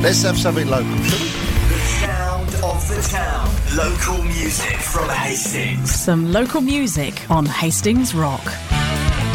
Let's have something local, shall we? The sound of the town. Local music from Hastings. Some local music on Hastings Rock.